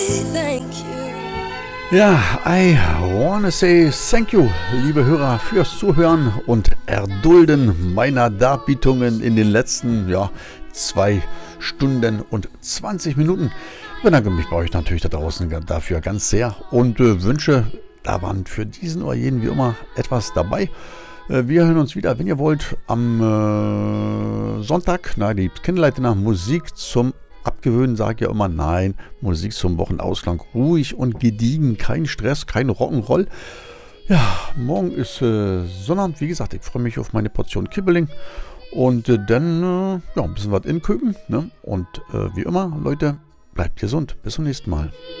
Ja, I wanna say thank you, liebe Hörer, fürs Zuhören und Erdulden meiner Darbietungen in den letzten 2 Stunden und 20 Minuten. Ich bedanke mich bei euch natürlich da draußen dafür ganz sehr und wünsche, da waren für diesen oder jeden wie immer etwas dabei. Wir hören uns wieder, wenn ihr wollt, am Sonntag. Na, die Kinderleiter nach Musik zum Abgewöhnen, sage ich ja immer, nein, Musik zum Wochenausklang, ruhig und gediegen, kein Stress, kein Rock'n'Roll. Ja, morgen ist Sonnabend, wie gesagt, ich freue mich auf meine Portion Kibbeling und dann ein bisschen was in Köben. Ne? Und wie immer, Leute, bleibt gesund, bis zum nächsten Mal.